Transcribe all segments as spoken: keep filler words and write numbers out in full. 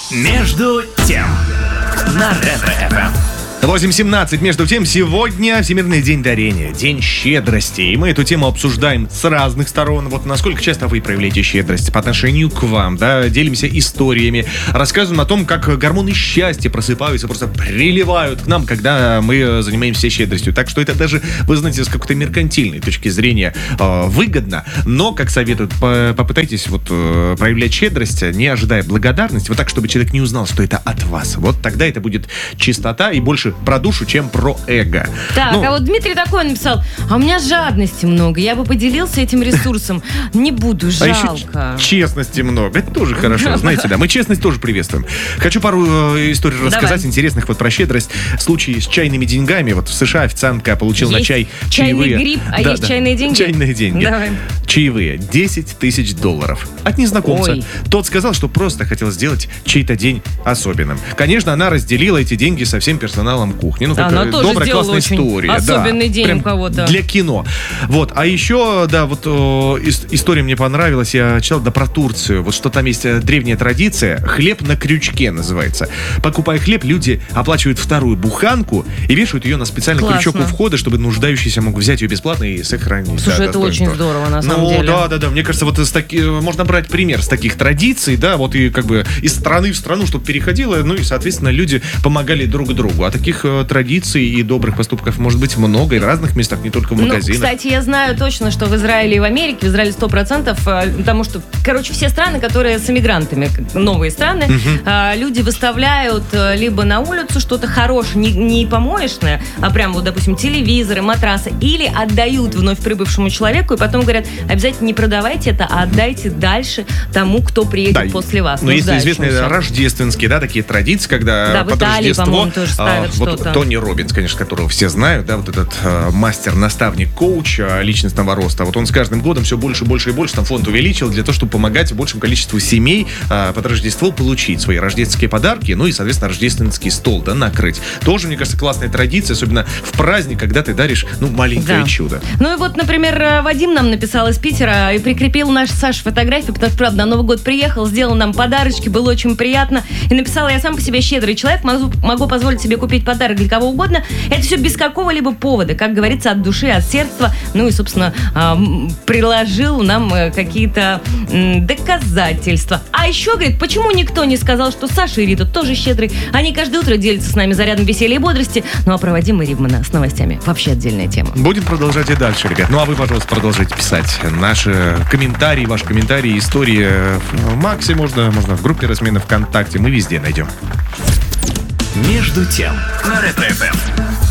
Между тем на Ретро-эф эм. восемь семнадцать. Между тем, сегодня Всемирный день дарения, день щедрости. И мы эту тему обсуждаем с разных сторон. Вот насколько часто вы проявляете щедрость по отношению к вам, да, делимся историями, рассказываем о том, как гормоны счастья просыпаются, просто приливают к нам, когда мы занимаемся щедростью. Так что это даже, вы знаете, с какой-то меркантильной точки зрения э, выгодно. Но, как советуют, по- попытайтесь вот э, проявлять щедрость, не ожидая благодарности, вот так, чтобы человек не узнал, что это от вас. Вот тогда это будет чистота и больше про душу, чем про эго. Так, Ну, а вот Дмитрий такой написал: а у меня жадности много, я бы поделился этим ресурсом. Не буду, А жалко. еще честности много. Это тоже хорошо. Знаете, да, мы честность тоже приветствуем. Хочу пару э, историй рассказать Давай. интересных вот про щедрость. Случай с чайными деньгами. Вот в США официантка получила на Есть чай чайный чаевые. гриб, а есть чайные деньги? Чайные деньги. Давай. Чаевые. десять тысяч долларов. От незнакомца. Ой. Тот сказал, что просто хотел сделать чей-то день особенным. Конечно, она разделила эти деньги со всем персоналом кухни. Ну, Она такая тоже добрая, сделала классная очень история. особенный Да, день прям у кого-то. Для кино. Вот. А еще, да, вот о, ис- история мне понравилась. Я читал, да, про Турцию. Вот что там есть э, древняя традиция. Хлеб на крючке называется. Покупая хлеб, люди оплачивают вторую буханку и вешают ее на специальный Классно. крючок у входа, чтобы нуждающиеся мог взять ее бесплатно и сохранить. Слушай, да, это достоинство. очень здорово, на самом ну, деле. да, да, да. Мне кажется, вот из таки, можно брать пример с таких традиций, да, вот и как бы из страны в страну, чтобы переходило, ну и, соответственно, люди помогали друг другу. А таких э, традиций и добрых поступков может быть много и в разных местах, не только в Ну, магазинах. кстати, я знаю точно, что в Израиле и в Америке, в Израиле сто процентов, э, потому что, короче, все страны, которые с эмигрантами, как новые страны, э, люди выставляют э, либо на улицу что-то хорошее, не, не помоечное, а прям вот, допустим, телевизоры, матрасы, или отдают вновь прибывшему человеку, и потом говорят: обязательно не продавайте это, а отдайте дальше тому, кто приедет Да, после вас. но есть нуждающемуся. известные рождественские, да, такие традиции, когда Да, в под Италии, Рождество, по-моему, тоже ставят а, вот что-то. Тони Роббинс, конечно, которого все знают, да, вот этот а, мастер, наставник, коуч а, личностного роста, вот он с каждым годом все больше, больше и больше там фонд увеличил для того, чтобы помогать большему количеству семей а, под Рождество получить свои рождественские подарки, ну и, соответственно, рождественский стол, да, накрыть. Тоже, мне кажется, классная традиция, особенно в праздник, когда ты даришь, ну, маленькое Да. чудо. Ну и вот, например, Вадим нам написал из Питера и прикрепил наш Саш фотографии, потому что, правда, на Новый год приехал, сделал нам подарочки, было очень приятно. И написала: я сам по себе щедрый человек, могу, могу позволить себе купить подарок для кого угодно. Это все без какого-либо повода, как говорится, от души, от сердца. Ну и, собственно, эм, приложил нам э, какие-то м, доказательства. А еще, говорит, почему никто не сказал, что Саша и Рита тоже щедрый? Они каждое утро делятся с нами зарядом веселья и бодрости. Ну а про Вадима Ривмана с новостями вообще отдельная тема. Будем продолжать и дальше, ребят. Ну а вы, пожалуйста, продолжайте писать наши комментарии, ваши комментарии, истории в Максе, можно, можно в группе размена ВКонтакте, мы везде найдем. Между тем на Ретро-эф эм.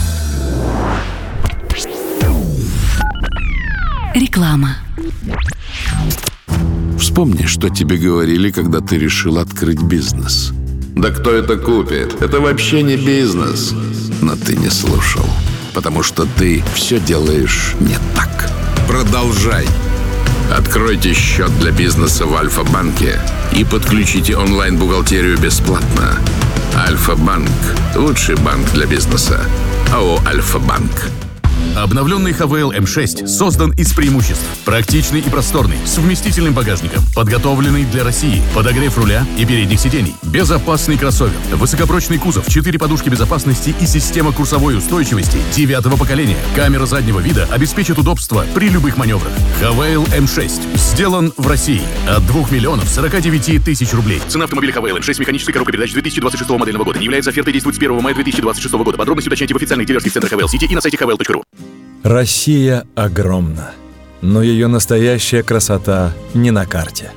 Реклама. Вспомни, что тебе говорили, когда ты решил открыть бизнес. Да кто это купит? Это вообще не бизнес. Но ты не слушал, потому что ты все делаешь не так. Продолжай. Откройте счет для бизнеса в Альфа-банке и подключите онлайн-бухгалтерию бесплатно. Альфа-банк – лучший банк для бизнеса. АО «Альфа-банк». Обновленный эйч ви эл эм шесть создан из преимуществ. Практичный и просторный, с вместительным багажником, подготовленный для России, подогрев руля и передних сидений, безопасный кроссовер, высокопрочный кузов, четыре подушки безопасности и система курсовой устойчивости девятого поколения. Камера заднего вида обеспечит удобство при любых маневрах. эйч ви эл эм шесть сделан в России от двух миллионов сорока девяти тысяч рублей. Цена автомобиля эйч ви эл эм шесть механической коробкой передач две тысячи двадцать шестого модельного года. Не является офертой, действует с первого мая две тысячи двадцать шестого года. Подробности уточняйте в официальных дилерских центрах эйч ви эл Сити и на сайте эйч ви эл точка ру. Россия огромна, но ее настоящая красота не на карте.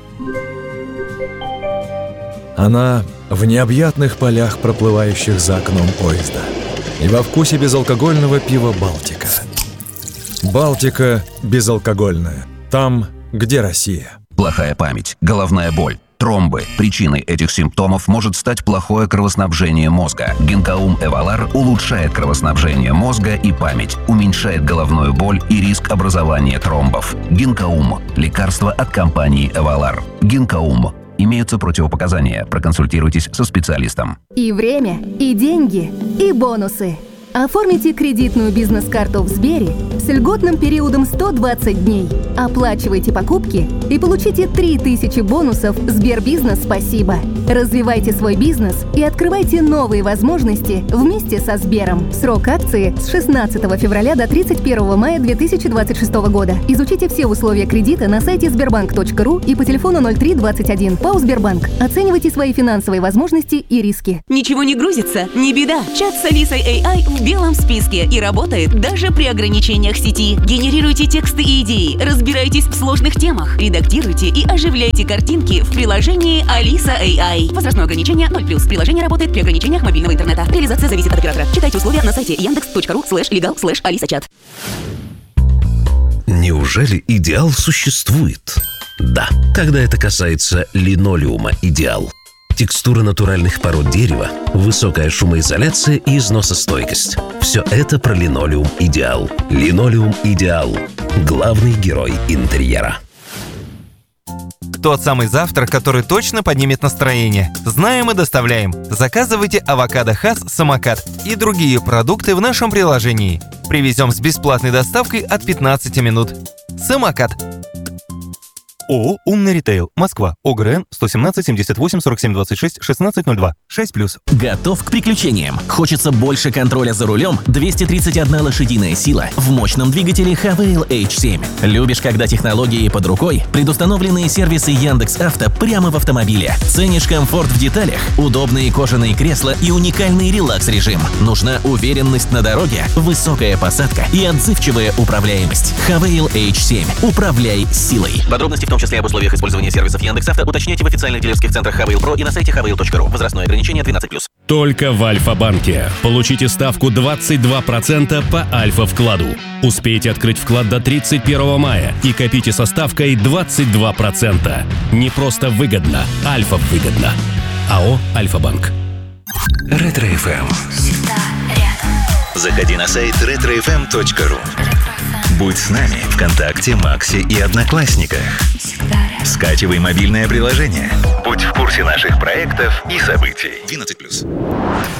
Она в необъятных полях, проплывающих за окном поезда, и во вкусе безалкогольного пива «Балтика». «Балтика» безалкогольная. Там, где Россия. Плохая память, головная боль, тромбы. Причиной этих симптомов может стать плохое кровоснабжение мозга. Гинкаум Эвалар улучшает кровоснабжение мозга и память, уменьшает головную боль и риск образования тромбов. Гинкаум – лекарство от компании Эвалар. Гинкаум. Имеются противопоказания. Проконсультируйтесь со специалистом. И время, и деньги, и бонусы. Оформите кредитную бизнес-карту в Сбере с льготным периодом сто двадцать дней. Оплачивайте покупки и получите три тысячи бонусов Сбербизнес «Спасибо». Развивайте свой бизнес и открывайте новые возможности вместе со Сбером. Срок акции с шестнадцатого февраля до тридцать первого мая две тысячи двадцать шестого года. Изучите все условия кредита на сайте сбербанк точка ру и по телефону ноль три двадцать один. ПАО «Сбербанк». Оценивайте свои финансовые возможности и риски. Ничего не грузится? Не беда. Чат с Алисой эй ай в белом списке и работает даже при ограничениях сети. Генерируйте тексты и идеи, разбирайтесь в сложных темах, редактируйте и оживляйте картинки в приложении Алиса эй ай. Возрастное ограничение ноль плюс. Приложение работает при ограничениях мобильного интернета. Реализация зависит от оператора. Читайте условия на сайте яндекс точка ру слэш легал слэш алиса чат. Неужели идеал существует? Да, когда это касается линолеума «Идеал». Текстура натуральных пород дерева, высокая шумоизоляция и износостойкость. Все это про линолеум «Идеал». Линолеум «Идеал» – главный герой интерьера. Тот самый завтрак, который точно поднимет настроение. Знаем и доставляем. Заказывайте авокадо Хас Самокат и другие продукты в нашем приложении. Привезем с бесплатной доставкой от пятнадцати минут. Самокат. ООО «Умный ритейл», Москва, ОГРН сто семнадцать семьдесят восемь сорок семь двадцать шесть шестнадцать ноль два, шесть плюс. Готов к приключениям? Хочется больше контроля за рулем? двести тридцать одна лошадиная сила в мощном двигателе Хавейл эйч семь. Любишь, когда технологии под рукой? Предустановленные сервисы Яндекс.Авто прямо в автомобиле. Ценишь комфорт в деталях? Удобные кожаные кресла и уникальный релакс-режим. Нужна уверенность на дороге, высокая посадка и отзывчивая управляемость. Хавейл эйч семь. Управляй силой. Подробности в том числе об условиях использования сервисов Яндекс.Авто уточняйте в официальных дилерских центрах Хавейл Про и на сайте хавейл точка ру. Возрастное ограничение двенадцать плюс. Только в Альфа-банке. Получите ставку двадцать два процента по Альфа-вкладу. Успейте открыть вклад до тридцать первого мая и копите со ставкой двадцать два процента. Не просто выгодно, Альфа-выгодно. АО «Альфа-банк». Ретро-эф эм. Заходи на сайт ретро эф эм точка ру. Будь с нами ВКонтакте, Максе и Одноклассниках. Скачивай мобильное приложение. Будь в курсе наших проектов и событий. двенадцать плюс.